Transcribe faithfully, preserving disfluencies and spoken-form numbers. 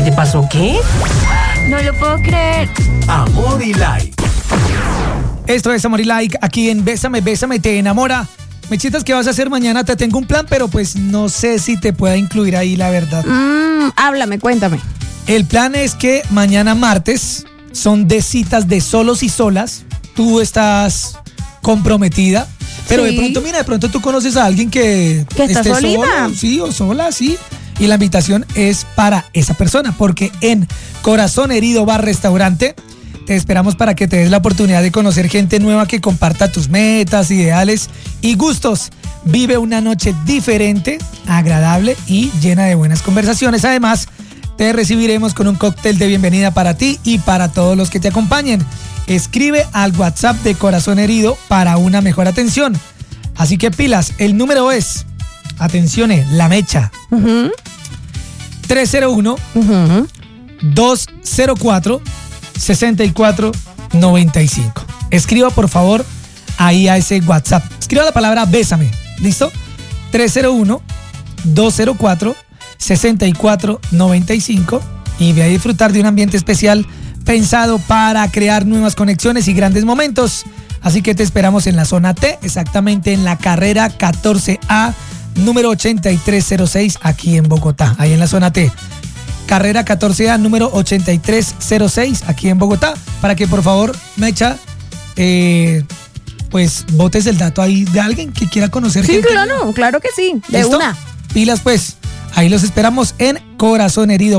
te pasó qué? No lo puedo creer. Amor y Like. Esto es Amor y Like, aquí en Bésame, Bésame, te enamora. Mechitas, ¿qué vas a hacer mañana? Te tengo un plan, pero pues no sé si te pueda incluir ahí, la verdad. Mmm, háblame, cuéntame. El plan es que mañana martes son de citas de solos y solas. Tú estás comprometida, pero Sí. de pronto, mira, de pronto tú conoces a alguien que, Que está esté solita. solo, sí, o sola, sí. Y la invitación es para esa persona, porque en Corazón Herido Bar Restaurante te esperamos para que te des la oportunidad de conocer gente nueva que comparta tus metas, ideales y gustos. Vive una noche diferente, agradable y llena de buenas conversaciones. Además, te recibiremos con un cóctel de bienvenida para ti y para todos los que te acompañen. Escribe al WhatsApp de Corazón Herido para una mejor atención. Así que pilas, el número es, atención, eh, la mecha, Uh-huh, tres cero uno, uh-huh. dos cero cuatro, seis cuatro nueve cinco. Escriba por favor ahí a ese WhatsApp. Escriba la palabra bésame. ¿Listo? tres cero uno, dos cero cuatro, seis cuatro nueve cinco y ve a disfrutar de un ambiente especial pensado para crear nuevas conexiones y grandes momentos. Así que te esperamos en la zona T, exactamente en la carrera catorce A, número ochenta y tres cero seis, aquí en Bogotá, ahí en la zona T. Carrera catorce A, número ochenta y tres cero seis, aquí en Bogotá, para que por favor, Mecha, eh, pues botes el dato ahí de alguien que quiera conocer. Sí, gente. claro, claro que sí, de ¿Listo? una. Pilas pues, ahí los esperamos en Corazón Herido